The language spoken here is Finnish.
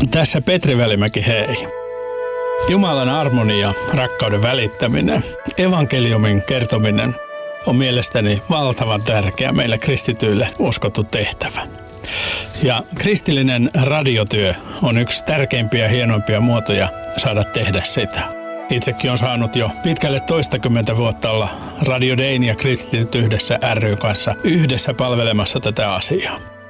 Tässä Petri Välimäki, hei. Jumalan armon ja rakkauden välittäminen, evankeliumin kertominen on mielestäni valtavan tärkeä meille kristityille uskottu tehtävä. Ja kristillinen radiotyö on yksi tärkeimpiä ja hienoimpia muotoja saada tehdä sitä. Itsekin on saanut jo pitkälle 20 vuotta olla Radio Dein ja Kristityt yhdessä ry:n kanssa yhdessä palvelemassa tätä asiaa.